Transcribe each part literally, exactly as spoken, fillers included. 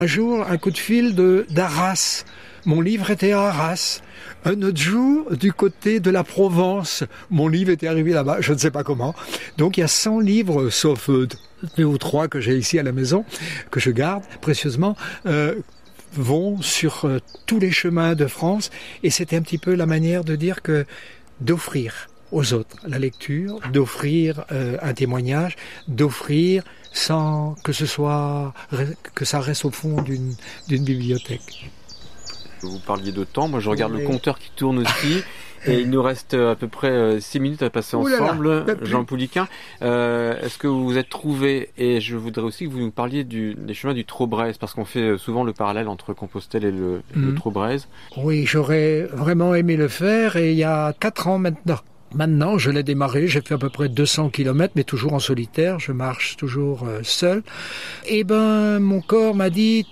Un jour, un coup de fil de, d'Arras. Mon livre était à Arras. Un autre jour, du côté de la Provence. Mon livre était arrivé là-bas, je ne sais pas comment. Donc il y a cent livres, sauf euh, deux ou trois que j'ai ici à la maison, que je garde précieusement, euh, vont sur euh, tous les chemins de France. Et c'était un petit peu la manière de dire que d'offrir aux autres la lecture, d'offrir euh, un témoignage, d'offrir sans que ce soit que ça reste au fond d'une, d'une bibliothèque. Vous parliez de temps, moi je regarde oui. Le compteur qui tourne aussi. Et il nous reste à peu près six minutes à passer ensemble, là là, Jean Pouliquen. Euh, est-ce que vous vous êtes trouvé, et je voudrais aussi que vous nous parliez du, des chemins du Trobreuz, parce qu'on fait souvent le parallèle entre Compostelle et le, mmh. le Trobreuz. Oui, j'aurais vraiment aimé le faire, et il y a quatre ans maintenant. Maintenant, je l'ai démarré, j'ai fait à peu près deux cents kilomètres, mais toujours en solitaire, je marche toujours euh, seul. Et ben, mon corps m'a dit,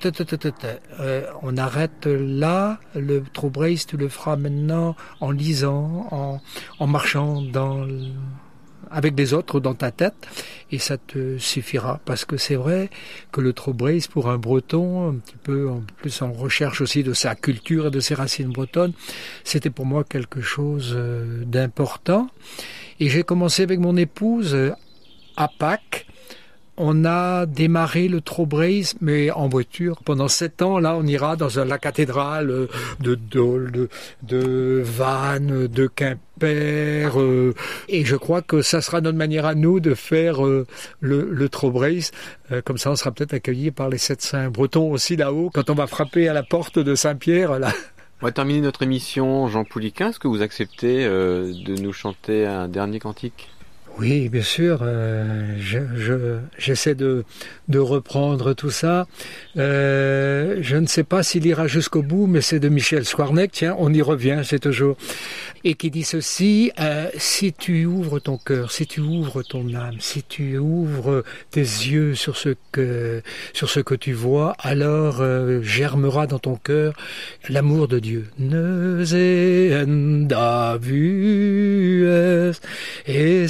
euh, on arrête là, le Trobreuz, tu le feras maintenant en lisant, en, en marchant dans le... avec les autres dans ta tête, et ça te suffira, parce que c'est vrai que le Trobreuz, pour un Breton, un petit peu en plus en recherche aussi de sa culture et de ses racines bretonnes, c'était pour moi quelque chose d'important. Et j'ai commencé avec mon épouse à Pâques. On a démarré le Trobreuz, mais en voiture. Pendant sept ans, là, on ira dans la cathédrale de Dole, de, de Vannes, de Quimper. Euh, et je crois que ça sera notre manière à nous de faire euh, le, le Trobreuz. Euh, comme ça, on sera peut-être accueillis par les sept saints bretons aussi là-haut, quand on va frapper à la porte de Saint-Pierre, là. On va terminer notre émission, Jean Pouliquen. Est-ce que vous acceptez euh, de nous chanter un dernier cantique ? Oui, bien sûr, euh, je, je, j'essaie de, de reprendre tout ça. Euh, je ne sais pas s'il ira jusqu'au bout, mais c'est de Michel Swarneck, tiens, on y revient, c'est toujours. Et qui dit ceci, euh, si tu ouvres ton cœur, si tu ouvres ton âme, si tu ouvres tes yeux sur ce que, sur ce que tu vois, alors euh, germera dans ton cœur l'amour de Dieu. Neuseenda vues et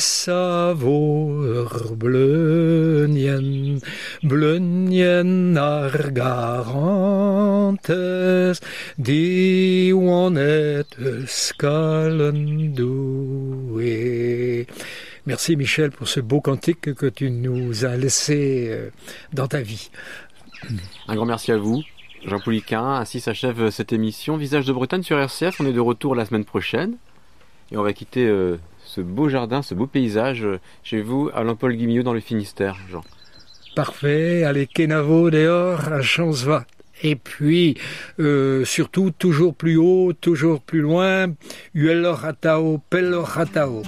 savor blönjen, blönjen ar garantes, dionet skallen doué. Merci Michel pour ce beau cantique que tu nous as laissé dans ta vie. Un grand merci à vous, Jean Pouliquen. Ainsi s'achève cette émission Visage de Bretagne sur R C F. On est de retour la semaine prochaine et on va quitter euh, ce beau jardin, ce beau paysage euh, chez vous à Lampol-Guimillot dans le Finistère, Jean. Parfait, allez Kenavo dehors, la chance va. Et puis, euh, surtout, toujours plus haut, toujours plus loin, Uelloratao, Pelloratao.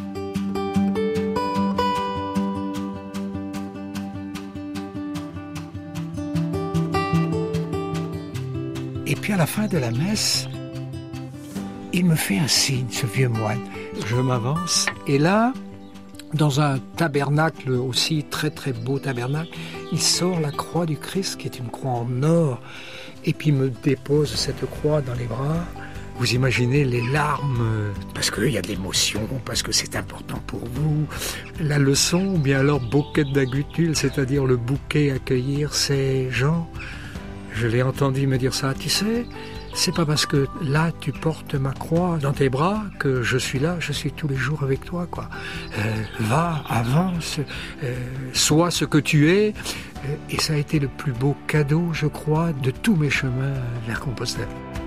Et puis à la fin de la messe, il me fait un signe, ce vieux moine. Je m'avance, et là, dans un tabernacle aussi, très très beau tabernacle, il sort la croix du Christ, qui est une croix en or, et puis il me dépose cette croix dans les bras. Vous imaginez les larmes, parce qu'il y a de l'émotion, parce que c'est important pour vous. La leçon, ou bien alors bouquet d'agutule, c'est-à-dire le bouquet, accueillir ces gens. Je l'ai entendu me dire ça, tu sais, c'est pas parce que là tu portes ma croix dans tes bras que je suis là, je suis tous les jours avec toi, quoi. Euh, va, avance, euh, sois ce que tu es. Euh, et ça a été le plus beau cadeau, je crois, de tous mes chemins vers Compostelle.